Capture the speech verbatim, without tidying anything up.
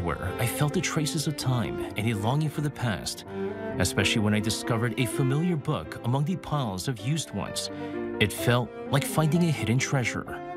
everywhere, I felt the traces of time and a longing for the past, especially when I discovered a familiar book among the piles of used ones. It felt like finding a hidden treasure.